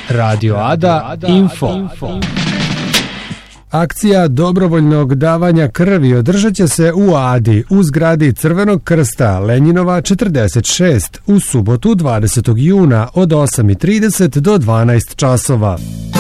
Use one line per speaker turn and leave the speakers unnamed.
Radio Ada Info.
Akcija dobrovoljnog davanja krvi održat će se u Adi u zgradi Crvenog krsta Lenjinova 46 u subotu 20. juna od 8:30 do 12 časova.